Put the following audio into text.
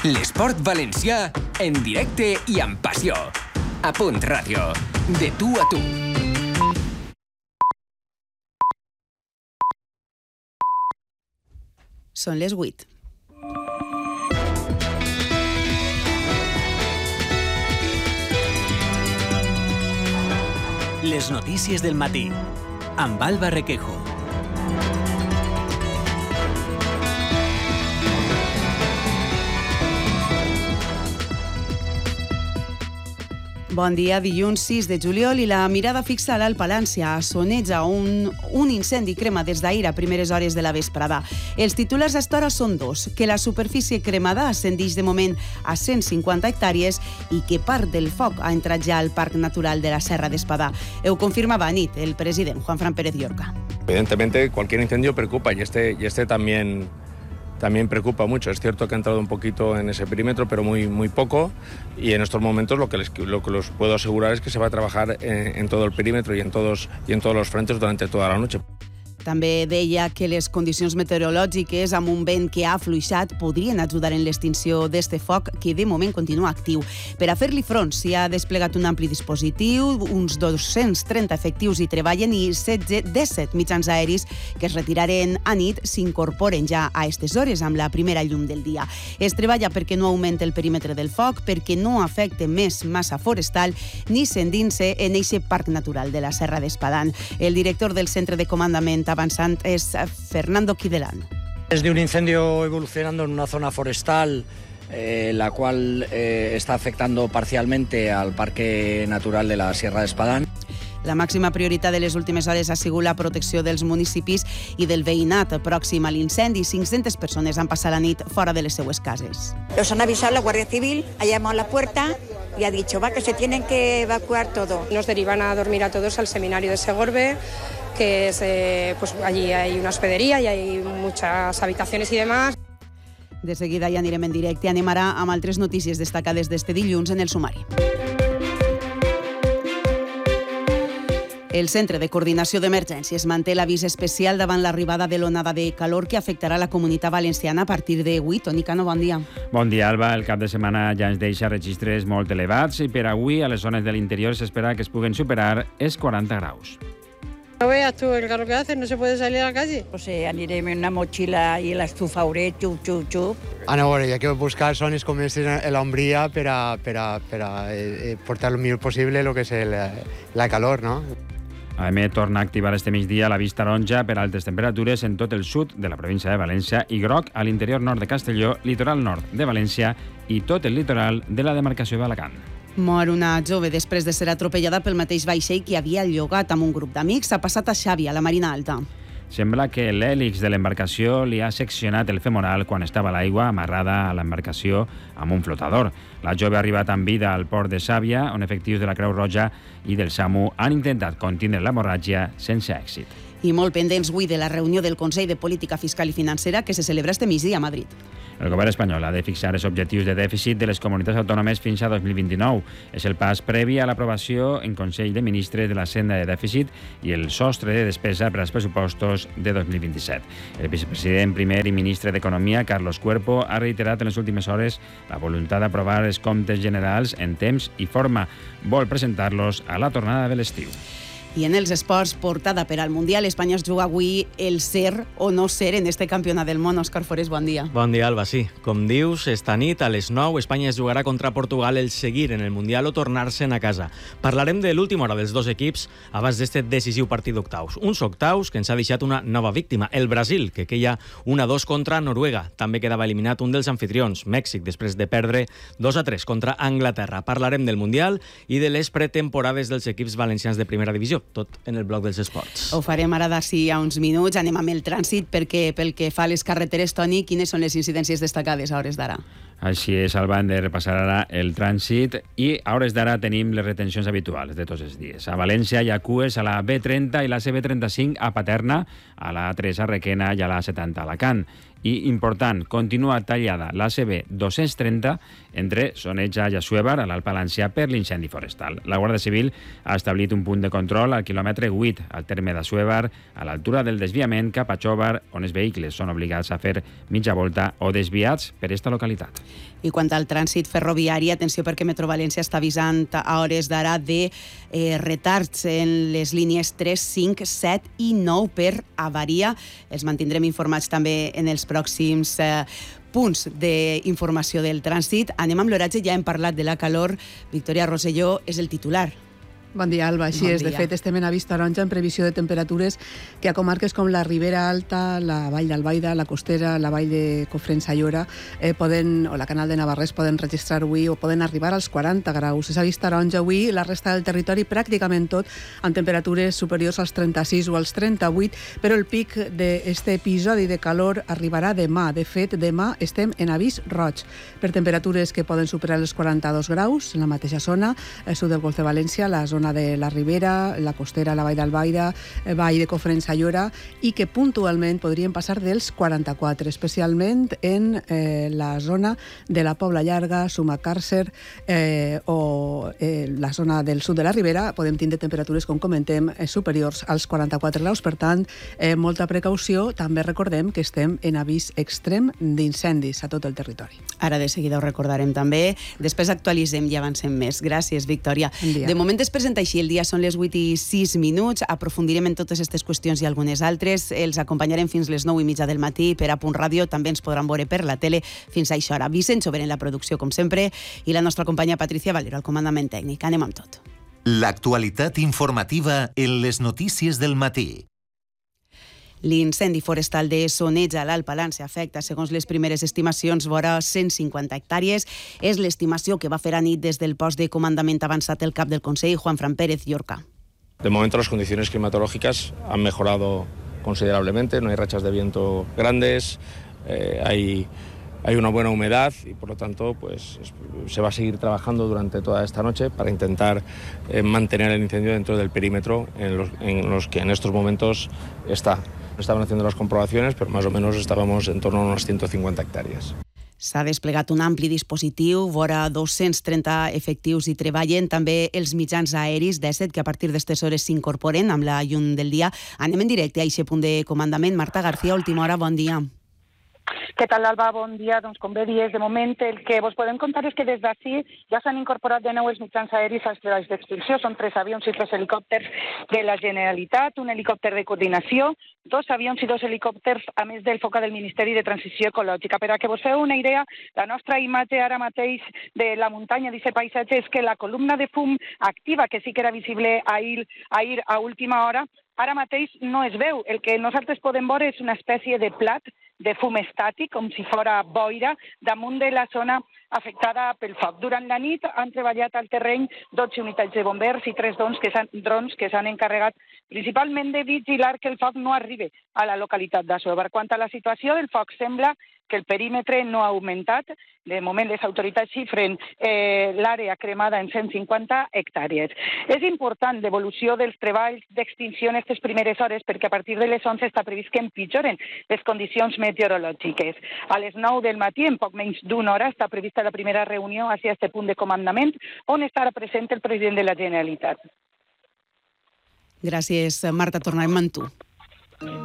L'esport valencià en directe i amb passió. A Punt Ràdio. De tu a tu. Són les 8. Les notícies del matí, amb Alba Requejo. Bon dia, dilluns 6 de juliol i la mirada fixa a l'Alt Palància. Soneja un incendi crema des d'ahir a primeres hores de la vesprada. Els titulars hasta ara són dos, que la superfície cremada ascendeix de moment a 150 hectàrees i que part del foc ha entrat ja al Parc Natural de la Serra d'Espadà. Ho confirmava a nit el president Juanfran Pérez Llorca. Evidentemente, cualquier incendio preocupa y este también preocupa mucho. Es cierto que ha entrado un poquito en ese perímetro, pero muy poco, y en estos momentos lo que les puedo asegurar es que se va a trabajar en todo el perímetro y en todos los frentes durante toda la noche. També deia que les condicions meteorològiques amb un vent que ha afluixat podrien ajudar en l'extinció d'este foc que de moment continua actiu. Per a fer-li front s'hi ha desplegat un ampli dispositiu, uns 230 efectius hi treballen i 17 mitjans aeris que es retiraren a nit s'incorporen ja a aquestes hores amb la primera llum del dia. Es treballa perquè no augmenti el perímetre del foc, perquè no afecte més massa forestal ni s'endinse en eixe parc natural de la Serra d'Espadà. El director del Centre de Comandament avanzant es Fernando Quidelán. Desde un incendio evolucionando en una zona forestal, la cual está afectando parcialmente al Parque Natural de la Sierra d'Espadà. La màxima prioritat de les últimes hores ha sigut la protecció dels municipis i del veïnat pròxim a l'incendi. 500 persones han passat la nit fora de les seues cases. Los han avisado la Guardia Civil, ha llamado a la puerta y ha dicho que se tienen que evacuar todo. Nos derivan a dormir a todos al seminario de Segorbe, que es, allí hay una hospedería y hay muchas habitaciones y demás. De seguida ja anirem en directe. Anem ara amb altres notícies destacades d'este dilluns en el sumari. El Centre de Coordinació d'Emergències manté l'avís especial davant l'arribada de l'onada de calor que afectarà la Comunitat Valenciana a partir d'avui. Toni Cano, bon dia. Bon dia, Alba. El cap de setmana ja ens deixa registres molt elevats i per avui a les zones de l'interior s'espera que es puguen superar els 40 graus. No veas tú el calor que hace, no se puede salir a la calle. O sea, anirem en una mochila i l'estufa hauré, xup, xup, xup. A veure, hi ha que buscar zones com és l'ombria per a portar el millor possible el que és la calor, no? AEMET torna a activar este migdia l'avís taronja per altes temperatures en tot el sud de la província de València i groc a l'interior nord de Castelló, litoral nord de València i tot el litoral de la demarcació d'Alacant. Mor una jove després de ser atropellada pel mateix vaixell que havia llogat amb un grup d'amics. Ha passat a Xàbia, a la Marina Alta. Sembla que l'hèlix de l'embarcació li ha seccionat el femoral quan estava a l'aigua amarrada a l'embarcació amb un flotador. La jove ha arribat amb vida al port de Xàbia, on efectius de la Creu Roja i del SAMU han intentat contindre l'hemorràgia sense èxit. I molt pendents avui de la reunió del Consell de Política Fiscal i Financera que se celebra este migdia a Madrid. El govern espanyol ha de fixar els objectius de dèficit de les comunitats autònomes fins a 2029. És el pas previ a l'aprovació en Consell de Ministres de la senda de dèficit i el sostre de despesa per als pressupostos de 2027. El vicepresident primer i ministre d'Economia, Carlos Cuerpo, ha reiterat en les últimes hores la voluntat d'aprovar els comptes generals en temps i forma. Vol presentar-los a la tornada de l'estiu. I en els esports, portada per al Mundial, Espanya es juga avui el ser o no ser en este campionat del món. Òscar Forés, bon dia. Bon dia, Alba, sí. Com dius, esta nit a les 9 Espanya es jugarà contra Portugal el seguir en el Mundial o tornar-se'n a casa. Parlarem de l'última hora dels dos equips abans d'este decisiu partit d'octaus. Uns octaus que ens ha deixat una nova víctima, el Brasil, que queia 1-2 contra Noruega. També quedava eliminat un dels anfitrions, Mèxic, després de perdre 2-3 contra Anglaterra. Parlarem del Mundial i de les pretemporades dels equips valencians de primera divisió. Tot en el bloc dels esports. Ho farem ara d'ací a uns minuts. Anem amb el trànsit perquè pel que fa a les carreteres, Toni, quines són les incidències destacades a hores d'ara? Així és, Alba, hem de repassar ara el trànsit i a hores d'ara tenim les retencions habituals de tots els dies. A València hi ha cues a la B30 i la CB35 a Paterna, a la A3 a Requena i a la A70 a Alacant. I, important, continua tallada l'ACB 230 entre Soneja i Assuévar, a l'Alt Palància, per l'incendi forestal. La Guàrdia Civil ha establit un punt de control al quilòmetre 8, al terme d'Assuévar, a l'altura del desviament cap a Xóvar, on els vehicles són obligats a fer mitja volta o desviats per esta localitat. I quant al trànsit ferroviari, atenció perquè Metro València està avisant a hores d'ara de retards en les línies 3, 5, 7 i 9 per avaria. Els mantindrem informats també en els pròxims punts d'informació del trànsit. Anem amb l'oratge, ja hem parlat de la calor. Victòria Rosselló és el titular. Bon dia, Alba. Així és. De fet, estem en avís taronja en previsió de temperatures que a comarques com la Ribera Alta, la Vall d'Albaida, la Costera, la Vall de Cofrents-Ayora o la Canal de Navarrés poden registrar avui o poden arribar als 40 graus. És avís taronja avui, la resta del territori pràcticament tot amb temperatures superiors als 36 o als 38, però el pic d'aquest episodi de calor arribarà demà. De fet, demà estem en avís roig per temperatures que poden superar els 42 graus en la mateixa zona, el sud del Golf de València, la zona de la Ribera, la Costera, la Vall d'Albaida, Vall de Cofrents-Ayora, i que puntualment podrien passar dels 44, especialment en la zona de la Pobla Llarga, Sumacàrcer o la zona del sud de la Ribera. Podem tindre temperatures, com comentem, superiors als 44 graus. Per tant, molta precaució. També recordem que estem en avís extrem d'incendis a tot el territori. Ara de seguida ho recordarem també. Després actualitzem i avancem més. Gràcies, Victòria. De moment es presenta així el dia, són les 8:06. Aprofundirem en totes aquestes qüestions i algunes altres. Els acompanyarem fins les 9:30 del matí per a Punt Ràdio. També ens podran veure per la tele fins a això hora. Vicent Sober en la producció, com sempre, i la nostra companya Patricia Valero al comandament tècnic. Anem amb tot. L'actualitat informativa en les notícies del matí. L'incendi forestal de Soneja a l'Alt Palància afecta, segons les primeres estimacions, vora 150 hectàrees. És l'estimació que va fer a nit des del post de comandament avançat el cap del Consell, Juanfran Pérez Llorca. De momento las condiciones climatológicas han mejorado considerablemente, no hay rachas de viento grandes, hay una buena humedad y por lo tanto pues se va a seguir trabajando durante toda esta noche para intentar mantener el incendio dentro del perímetro en los que en estos momentos está. Estaban haciendo las comprobaciones, pero más o menos estábamos en torno a unas 150 hectáreas. S'ha desplegat un ampli dispositiu, vora 230 efectius hi treballen, també els mitjans aeris d'ESET, que a partir d'estes hores s'incorporen amb la llum del dia. Anem en directe a aquest punt de comandament. Marta García, última hora, bon dia. Què tal, Alba? Bon dia. Doncs com bé dius, de moment el que vos podem contar és que des d'ací ja s'han incorporat de nou els mitjans aeris als treballs d'extinció. Són 3 avions i 3 helicòpters de la Generalitat, un helicòpter de coordinació, 2 avions i 2 helicòpters, a més del FOCA del Ministeri de Transició Ecològica. Per a que vos feu una idea, la nostra imatge ara mateix de la muntanya d'aquest paisatge és que la columna de fum activa, que sí que era visible ahir a última hora, ara mateix no es veu. El que nosaltres podem veure és una espècie de plat de fum estàtic, com si fora boira, damunt de la zona afectada pel foc. Durant la nit han treballat al terreny 12 unitats de bombers i 3 drons que s'han encarregat principalment de vigilar que el foc no arribi a la localitat d'Assuévar. Quant a la situació del foc, sembla que el perímetre no ha augmentat. De moment les autoritats xifren l'àrea cremada en 150 hectàrees. És important l'evolució dels treballs d'extinció en aquestes primeres hores perquè a partir de les 11 està previst que empitjoren les condicions meteorològiques. A les 9 del matí, en poc menys d'una hora, està prevista la primera reunió hacia este punt de comandament on estarà present el president de la Generalitat. Gràcies, Marta. Tornarem amb tu.